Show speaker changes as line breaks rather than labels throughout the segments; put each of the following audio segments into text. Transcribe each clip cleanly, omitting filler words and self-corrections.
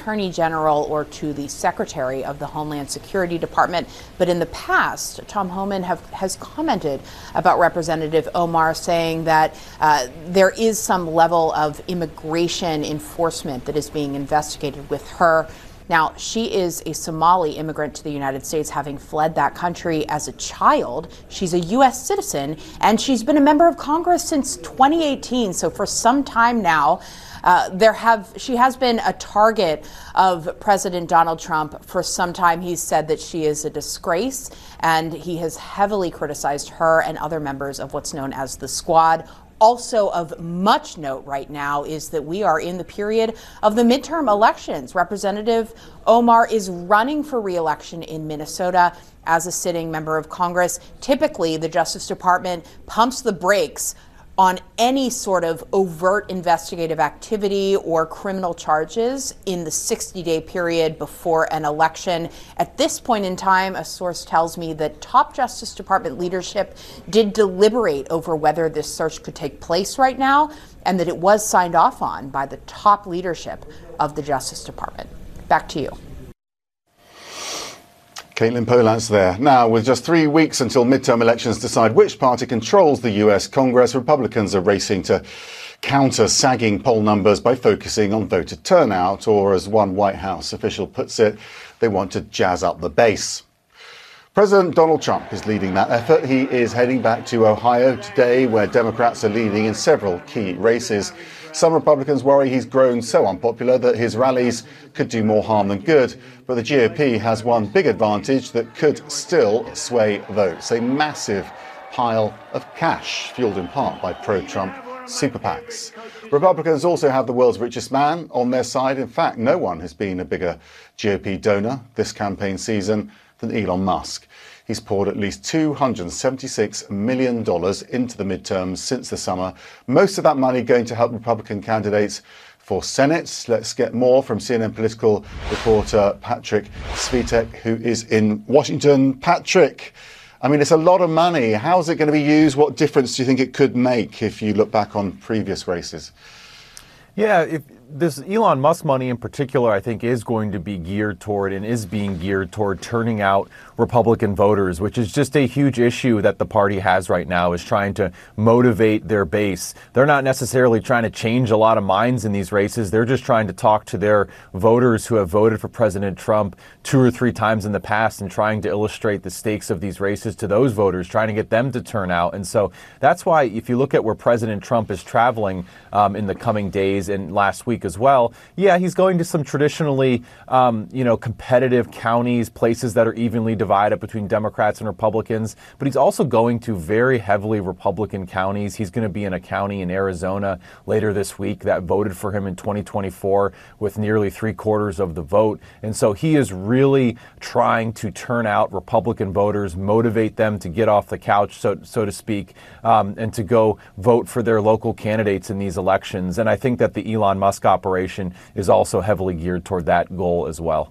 Attorney General or to the Secretary of the Homeland Security Department. But in the past, Tom Homan has commented about Representative Omar, saying that there is some level of immigration enforcement that is being investigated with her. Now, she is a Somali immigrant to the United States, having fled that country as a child. She's a U.S. citizen, and she's been a member of Congress since 2018. So for some time now, she has been a target of President Donald Trump. For some time, he's said that she is a disgrace, and he has heavily criticized her and other members of what's known as the Squad. Also of much note right now is that we are in the period of the midterm elections. Representative Omar is running for re-election in Minnesota as a sitting member of Congress. Typically, the Justice Department pumps the brakes on any sort of overt investigative activity or criminal charges in the 60-day period before an election. At this point in time, a source tells me that top Justice Department leadership did deliberate over whether this search could take place right now, and that it was signed off on by the top leadership of the Justice Department. Back to you.
Caitlin Polantz there. Now, with just 3 weeks until midterm elections decide which party controls the US Congress, Republicans are racing to counter sagging poll numbers by focusing on voter turnout, or as one White House official puts it, they want to jazz up the base. President Donald Trump is leading that effort. He is heading back to Ohio today, where Democrats are leading in several key races. Some Republicans worry he's grown so unpopular that his rallies could do more harm than good. But the GOP has one big advantage that could still sway votes: a massive pile of cash, fueled in part by pro-Trump super PACs. Republicans also have the world's richest man on their side. In fact, no one has been a bigger GOP donor this campaign season than Elon Musk. He's poured at least $276 million into the midterms since the summer. Most of that money going to help Republican candidates for Senate. Let's get more from CNN political reporter Patrick Svitek, who is in Washington. Patrick, I mean, it's a lot of money. How's it going to be used? What difference do you think it could make if you look back on previous races?
Yeah, if this Elon Musk money in particular, I think, is going to be geared toward and is being geared toward turning out Republican voters, which is just a huge issue that the party has right now, is trying to motivate their base. They're not necessarily trying to change a lot of minds in these races. They're just trying to talk to their voters who have voted for President Trump 2 or 3 times in the past and trying to illustrate the stakes of these races to those voters, trying to get them to turn out. And so that's why, if you look at where President Trump is traveling in the coming days and last week as well, yeah, he's going to some traditionally, competitive counties, places that are evenly divided between Democrats and Republicans, but he's also going to very heavily Republican counties. He's going to be in a county in Arizona later this week that voted for him in 2024 with nearly 3/4 of the vote. And so he is really trying to turn out Republican voters, motivate them to get off the couch, so to speak, and to go vote for their local candidates in these elections. And I think that the Elon Musk operation is also heavily geared toward that goal as well.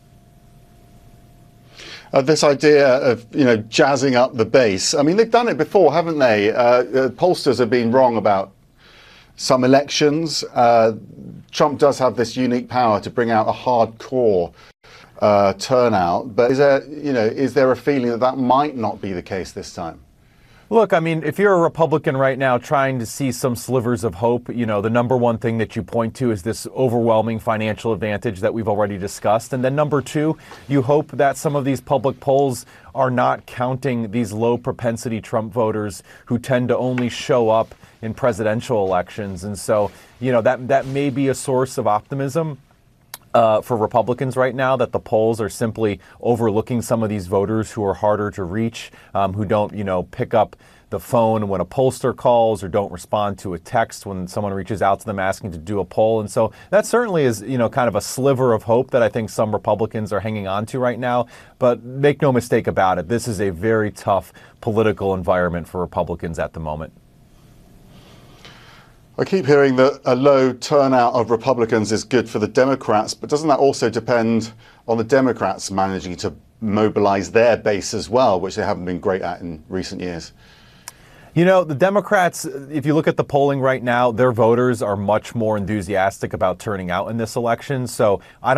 This idea of, jazzing up the base. I mean, they've done it before, haven't they? Pollsters have been wrong about some elections. Trump does have this unique power to bring out a hardcore turnout. But is there a feeling that might not be the case this time?
Look, I mean, if you're a Republican right now trying to see some slivers of hope, the number one thing that you point to is this overwhelming financial advantage that we've already discussed. And then number two, you hope that some of these public polls are not counting these low propensity Trump voters who tend to only show up in presidential elections. And so, that may be a source of optimism for Republicans right now, that the polls are simply overlooking some of these voters who are harder to reach, who don't, pick up the phone when a pollster calls or don't respond to a text when someone reaches out to them asking to do a poll. And so that certainly is, kind of a sliver of hope that I think some Republicans are hanging on to right now. But make no mistake about it, this is a very tough political environment for Republicans at the moment.
I keep hearing that a low turnout of Republicans is good for the Democrats, but doesn't that also depend on the Democrats managing to mobilize their base as well, which they haven't been great at in recent years?
The Democrats, if you look at the polling right now, their voters are much more enthusiastic about turning out in this election. So I don't